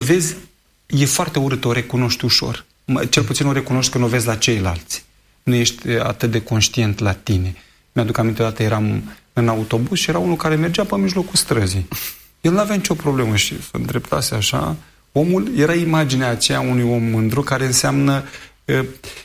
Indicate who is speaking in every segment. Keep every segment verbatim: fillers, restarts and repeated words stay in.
Speaker 1: vezi, e foarte urât, o recunoști ușor. Cel puțin o recunoști când o vezi la ceilalți. Nu ești atât de conștient la tine. Mi-aduc aminte, odată eram în autobuz și era unul care mergea pe mijlocul străzii. El n-avea nicio problemă și se îndreptase așa. Omul era imaginea aceea unui om mândru, care înseamnă uh,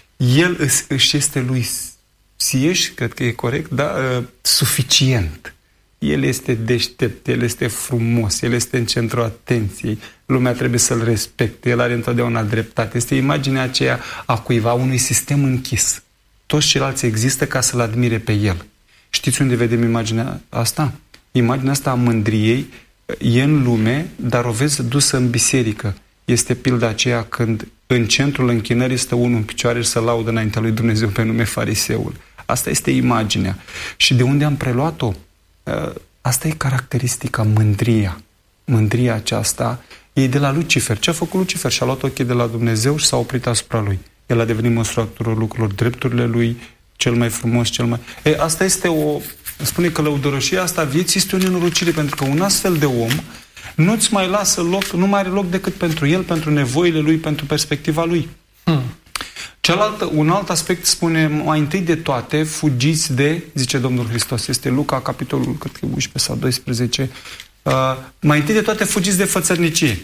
Speaker 1: el își este lui sieși, cred că e corect, dar uh, suficient. El este deștept, el este frumos, el este în centrul atenției, lumea trebuie să-l respecte, el are întotdeauna dreptate. Este imaginea aceea a cuiva, unui sistem închis. Toți ceilalți există ca să-l admire pe el. Știți unde vedem imaginea asta? Imaginea asta a mândriei e în lume, dar o vezi dusă în biserică. Este pilda aceea când în centrul închinării stă unul în picioare și se laudă înaintea lui Dumnezeu pe nume fariseul. Asta este imaginea. Și de unde am preluat-o? Asta e caracteristica, mândria. Mândria aceasta e de la Lucifer. Ce a făcut Lucifer? Și-a luat ochii de la Dumnezeu și s-a oprit asupra lui. El a devenit măsuratorul lucrurilor, drepturile lui, cel mai frumos, cel mai... E, asta este o... Spune că lăudărășia asta vieții este o nenorocire, pentru că un astfel de om nu-ți mai lasă loc, nu mai are loc decât pentru el, pentru nevoile lui, pentru perspectiva lui. Hmm. Cealaltă, un alt aspect spune, mai întâi de toate, fugiți de, zice Domnul Hristos, este Luca, capitolul, cred că unsprezece sau doisprezece, uh, mai întâi de toate fugiți de fățărnicie.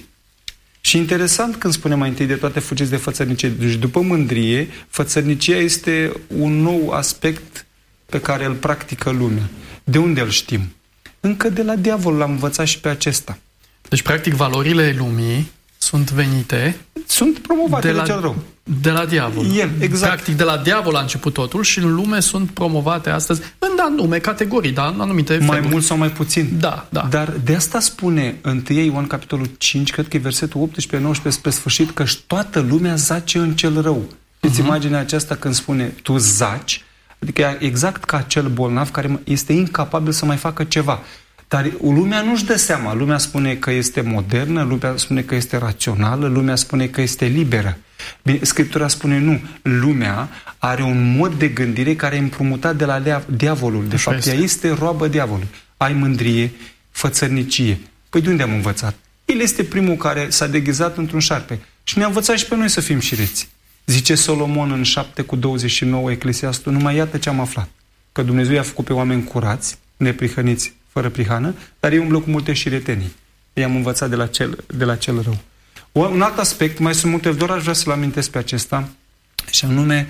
Speaker 1: Și interesant când spune mai întâi de toate fugiți de fățărnicie. Deci după mândrie, fățărnicia este un nou aspect pe care îl practică lumea. De unde îl știm? Încă de la diavol l-am învățat și pe acesta.
Speaker 2: Deci, practic, valorile lumii sunt venite...
Speaker 1: Sunt promovate de, la, de cel rău.
Speaker 2: De la diavol.
Speaker 1: El, exact.
Speaker 2: Practic, de la diavol a început totul și în lume sunt promovate astăzi în anume categorii, da? În anumite
Speaker 1: mai
Speaker 2: feluri.
Speaker 1: mult sau mai puțin.
Speaker 2: Da, da.
Speaker 1: Dar de asta spune întâi Ioan, capitolul cinci, cred că e versetul optsprezece nouăsprezece spre sfârșit, că toată lumea zace în cel rău. Știți uh-huh. imaginea aceasta când spune tu zaci, adică exact ca acel bolnav care este incapabil să mai facă ceva. Dar lumea nu-și dă seama. Lumea spune că este modernă, lumea spune că este rațională, lumea spune că este liberă. Bine, Scriptura spune nu. Lumea are un mod de gândire care e împrumutat de la diavolul. De fapt, ea este roabă diavolului. Ai mândrie, fățărnicie. Păi de unde am învățat? El este primul care s-a deghizat într-un șarpe. Și ne-a învățat și pe noi să fim șireți. Zice Solomon în șapte cu douăzeci și nouă Eclesiastul, numai iată ce am aflat. Că Dumnezeu i-a făcut pe oameni curați, neprihăniți, fără prihană, dar ei umblă cu multe șiretenii. I-am învățat de la cel, de la cel rău. Un alt aspect, mai sunt multe, doar aș vrea să-l amintesc pe acesta, și anume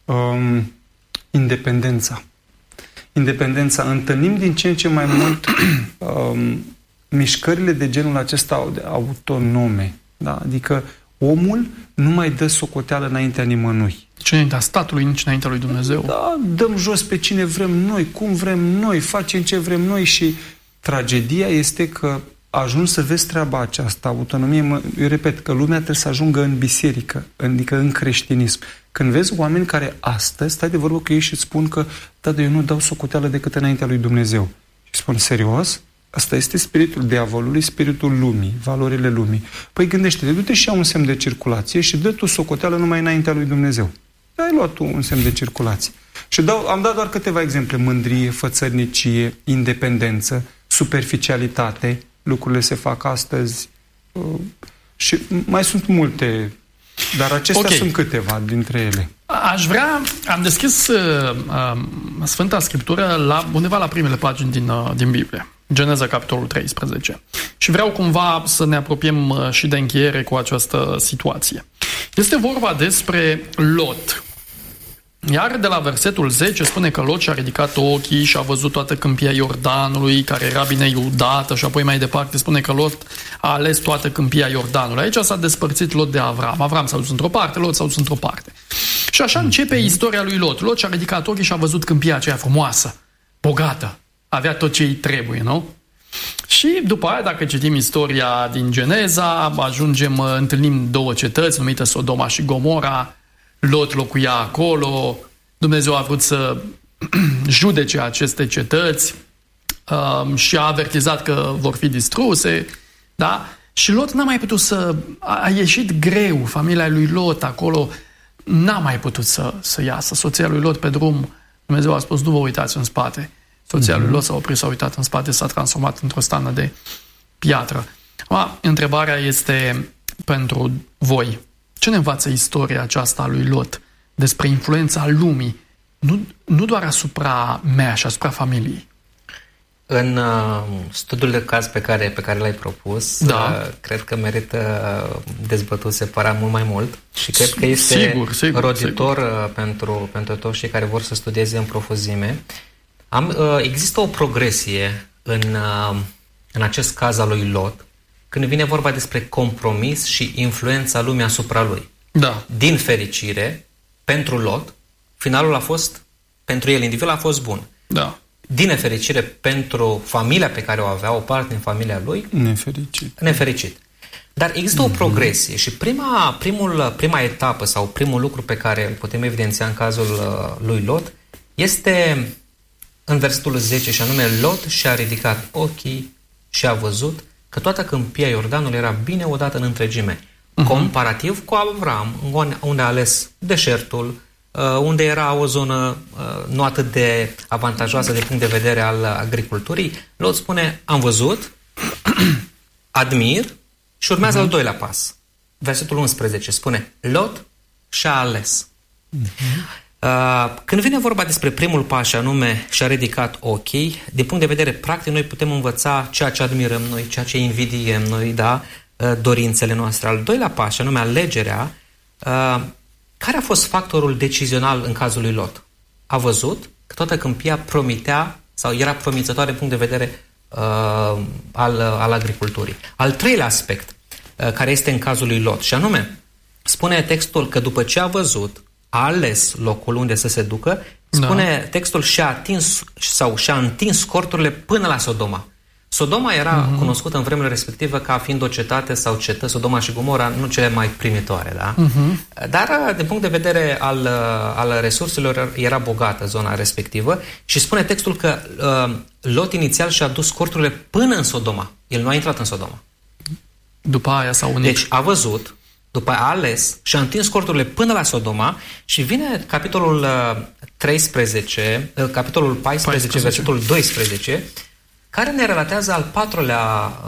Speaker 1: um, independența. Independența. Întâlnim din ce în ce mai mult um, mișcările de genul acesta autonome. Da? Adică omul nu mai dă socoteală înaintea nimănui.
Speaker 2: Nici înaintea statului, nici înaintea lui Dumnezeu.
Speaker 1: Da, dăm jos pe cine vrem noi, cum vrem noi, facem ce vrem noi și tragedia este că ajungi să vezi treaba aceasta, autonomie, mă, eu repet, că lumea trebuie să ajungă în biserică, adică în creștinism. Când vezi oameni care astăzi stai de vorbă cu ei și îți spun că da, eu nu dau socoteală decât înaintea lui Dumnezeu. Și spun, serios? Asta este spiritul diavolului, spiritul lumii, valorile lumii. Păi gândește-te, du-te și ia un semn de circulație și dă tu socoteală numai înaintea lui Dumnezeu. Ai luat tu un semn de circulație. Și dau, am dat doar câteva exemple. Mândrie, fățărnicie, independență, superficialitate. Lucrurile se fac astăzi. Uh, și mai sunt multe, dar acestea okay. sunt câteva dintre ele.
Speaker 2: Aș vrea, am deschis uh, uh, Sfânta Scriptură la, undeva la primele pagini din, uh, din Biblie. Geneza, capitolul treisprezece. Și vreau cumva să ne apropiem uh, și de încheiere cu această situație. Este vorba despre Lot. Iar de la versetul zece spune că Lot și-a ridicat ochii și a văzut toată câmpia Iordanului, care era bine iudată, și apoi mai departe spune că Lot a ales toată câmpia Iordanului. Aici s-a despărțit Lot de Avram. Avram s-a dus într-o parte, Lot s-a dus într-o parte. Și așa începe istoria lui Lot. Lot și-a ridicat ochii și a văzut câmpia aceea frumoasă, bogată. Avea tot ce îi trebuie, nu? Și după aia, dacă citim istoria din Geneza, ajungem, întâlnim două cetăți numite Sodoma și Gomora. Lot locuia acolo, Dumnezeu a vrut să judece aceste cetăți um, și a avertizat că vor fi distruse, da? Și Lot n-a mai putut să... A ieșit greu, familia lui Lot acolo n-a mai putut să, să iasă. Soția lui Lot pe drum, Dumnezeu a spus, nu vă uitați în spate. Soția mm-hmm. lui Lot s-a oprit, s-a uitat în spate, s-a transformat într-o stană de piatră. Acum, întrebarea este, pentru voi. Ce ne învață istoria aceasta a lui Lot despre influența lumii, nu, nu doar asupra mea și asupra familiei?
Speaker 3: În uh, studiul de caz pe care, pe care l-ai propus,
Speaker 2: da.
Speaker 3: uh, cred că merită dezbătut separat mult mai mult și cred că este
Speaker 2: sigur, sigur,
Speaker 3: roditor
Speaker 2: sigur.
Speaker 3: Pentru, pentru toți cei care vor să studieze în profuzime. Am, uh, există o progresie în, uh, în acest caz al lui Lot, când vine vorba despre compromis și influența lumii asupra lui.
Speaker 2: Da.
Speaker 3: Din fericire, pentru Lot, finalul a fost, pentru el individual a fost bun.
Speaker 2: Da.
Speaker 3: Din nefericire, pentru familia pe care o avea, o parte din familia lui,
Speaker 1: nefericit.
Speaker 3: nefericit. Dar există mm-hmm. o progresie și prima, primul, prima etapă sau primul lucru pe care îl putem evidenția în cazul uh, lui Lot este în versetul zece, și anume: Lot și-a ridicat ochii și a văzut că toată câmpia Iordanului era bine odată în întregime. Uh-huh. Comparativ cu Avram, unde a ales deșertul, unde era o zonă nu atât de avantajoasă de punct de vedere al agriculturii, Lot spune: am văzut, admir, și urmează uh-huh. al doilea pas. Versetul unsprezece spune: Lot și-a ales. Uh-huh. Când vine vorba despre primul pas, și anume și-a ridicat ochii, din punct de vedere practic noi putem învăța ceea ce admirăm noi, ceea ce invidiem noi, da, dorințele noastre. Al doilea pas, și anume alegerea, care a fost factorul decizional în cazul lui Lot? A văzut că toată câmpia promitea sau era promițătoare din punct de vedere uh, al, al agriculturii. Al treilea aspect uh, care este în cazul lui Lot, și anume spune textul că după ce a văzut, a ales locul unde să se ducă, spune da. textul și-a atins sau și-a întins corturile până la Sodoma. Sodoma era uh-huh. cunoscută în vremurile respective ca fiind o cetate sau cetă, Sodoma și Gomora, nu cele mai primitoare, da? Uh-huh. Dar, din punct de vedere al, al resurselor, era bogată zona respectivă și spune textul că uh, Lot inițial și-a dus corturile până în Sodoma. El nu a intrat în Sodoma.
Speaker 2: După aia s-a unit.
Speaker 3: Deci a văzut, după aia a ales și a întins corturile până la Sodoma și vine capitolul uh, treisprezece, uh, capitolul paisprezece, paisprezece, versetul doisprezece, care ne relatează al patrulea,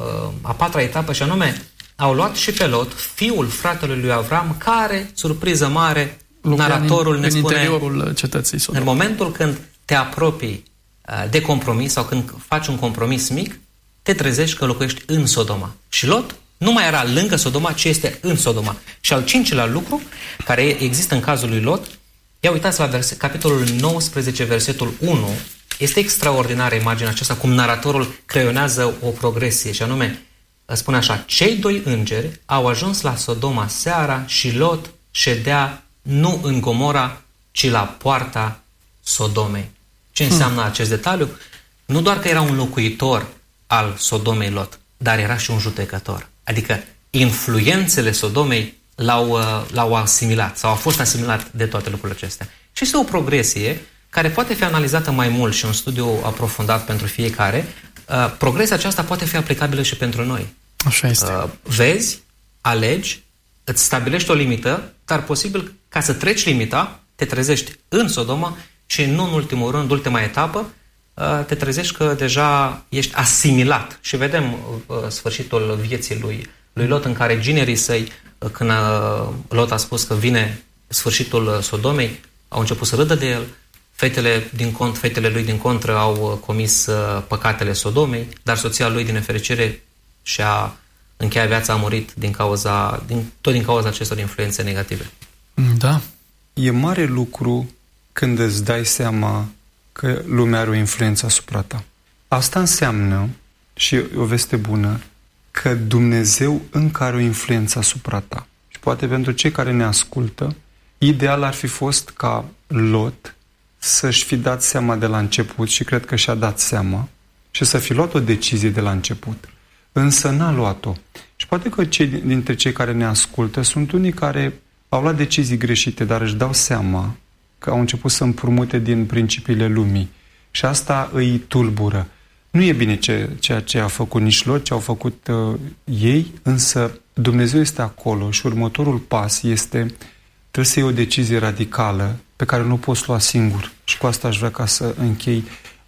Speaker 3: a patra etapă, și anume: au luat și pe Lot, fiul fratelui lui Avram, care, surpriză mare, Lucra naratorul în, ne spune,
Speaker 2: în interiorul cetății Sodoma.
Speaker 3: În momentul când te apropii de compromis sau când faci un compromis mic, te trezești că locuiești în Sodoma. Și Lot nu mai era lângă Sodoma, ci este în Sodoma. Și al cincilea lucru, care există în cazul lui Lot, ia uitați la verse, capitolul nouăsprezece, versetul unu, este extraordinară imaginea aceasta, cum naratorul creionează o progresie, și anume, spune așa: cei doi îngeri au ajuns la Sodoma seara și Lot ședea nu în Gomora, ci la poarta Sodomei. Ce înseamnă hmm. acest detaliu? Nu doar că era un locuitor al Sodomei Lot, dar era și un judecător. Adică influențele Sodomei l-au, l-au asimilat sau au fost asimilat de toate lucrurile acestea. Și este o progresie care poate fi analizată mai mult și un studiu aprofundat pentru fiecare. Uh, progresia aceasta poate fi aplicabilă și pentru noi.
Speaker 2: Așa este.
Speaker 3: Uh, vezi, alegi, îți stabilești o limită, dar posibil ca să treci limita, te trezești în Sodoma și nu în ultimul rând, ultima etapă, uh, te trezești că deja ești asimilat. Și vedem uh, sfârșitul vieții lui, lui Lot, în care ginerii săi, uh, când uh, Lot a spus că vine sfârșitul Sodomei, au început să râdă de el. Fetele, din cont, fetele lui din contră au comis uh, păcatele Sodomei, dar soția lui, din nefericire, și-a încheiat viața, a murit din cauza, din, tot din cauza acestor influențe negative.
Speaker 2: Da.
Speaker 1: E mare lucru când îți dai seama că lumea are o influență asupra ta. Asta înseamnă, și o veste bună, că Dumnezeu încă are o influență asupra ta. Și poate pentru cei care ne ascultă, ideal ar fi fost ca Lot să-și fi dat seama de la început, și cred că și-a dat seama, și să fi luat o decizie de la început. Însă n-a luat-o. Și poate că cei, dintre cei care ne ascultă sunt unii care au luat decizii greșite, dar își dau seama că au început să împrumute din principiile lumii. Și asta îi tulbură. Nu e bine ce, ceea ce a făcut nici Lot, ce au făcut uh, ei, însă Dumnezeu este acolo și următorul pas este: trebuie să iei o decizie radicală pe care nu poți lua singur. Și cu asta aș vrea ca să închei.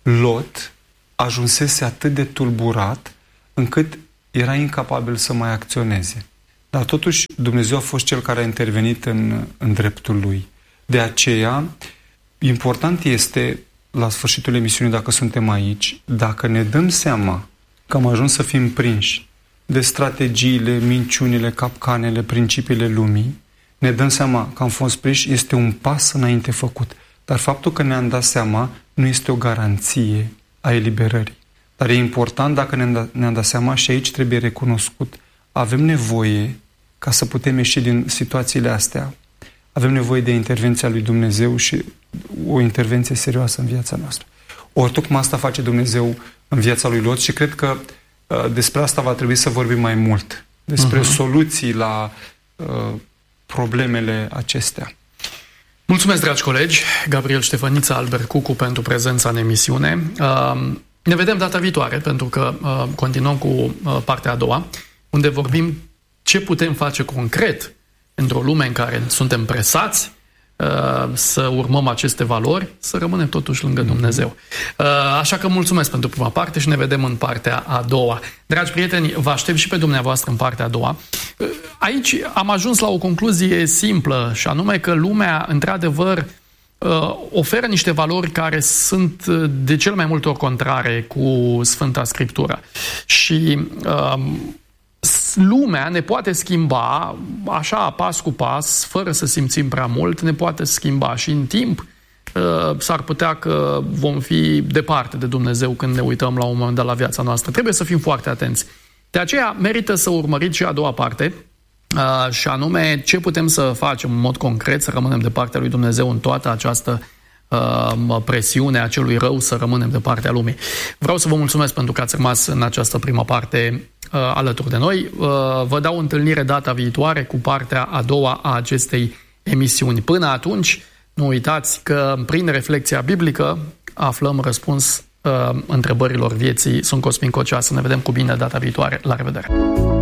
Speaker 1: Lot ajunsese atât de tulburat încât era incapabil să mai acționeze. Dar totuși Dumnezeu a fost Cel care a intervenit în, în dreptul Lui. De aceea, important este, la sfârșitul emisiunii, dacă suntem aici, dacă ne dăm seama că am ajuns să fim prinși de strategiile, minciunile, capcanele, principiile lumii, ne dăm seama că am fost prinși, este un pas înainte făcut. Dar faptul că ne-am dat seama nu este o garanție a eliberării. Dar e important dacă ne-am dat, ne-am dat seama, și aici trebuie recunoscut, avem nevoie, ca să putem ieși din situațiile astea, avem nevoie de intervenția lui Dumnezeu și o intervenție serioasă în viața noastră. Ori tocmai asta face Dumnezeu în viața lui Lot și cred că uh, despre asta va trebui să vorbim mai mult. Despre uh-huh. soluții la uh, problemele acestea.
Speaker 2: Mulțumesc, dragi colegi, Gabriel Ștefăniță, Albert Cucu, pentru prezența în emisiune. Uh, ne vedem data viitoare, pentru că uh, continuăm cu uh, partea a doua, unde vorbim ce putem face concret într-o lume în care suntem presați uh, să urmăm aceste valori, să rămânem totuși lângă Dumnezeu. Uh, așa că mulțumesc pentru prima parte și ne vedem în partea a doua. Dragi prieteni, vă aștept și pe dumneavoastră în partea a doua. Uh, aici am ajuns la o concluzie simplă, și anume că lumea, într-adevăr, uh, oferă niște valori care sunt de cel mai multe ori contrare cu Sfânta Scriptură. Și uh, lumea ne poate schimba așa, pas cu pas, fără să simțim prea mult, ne poate schimba și în timp s-ar putea că vom fi departe de Dumnezeu când ne uităm la un moment dat la viața noastră. Trebuie să fim foarte atenți. De aceea merită să urmăriți și a doua parte, și anume ce putem să facem în mod concret, să rămânem de partea lui Dumnezeu în toată această presiune a celui rău, să rămânem de partea lumii. Vreau să vă mulțumesc pentru că ați rămas în această primă parte uh, alături de noi. Uh, vă dau întâlnire data viitoare cu partea a doua a acestei emisiuni. Până atunci, nu uitați că prin reflexia biblică aflăm răspuns uh, întrebărilor vieții. Sunt Cosmin Cocea, să ne vedem cu bine data viitoare. La revedere!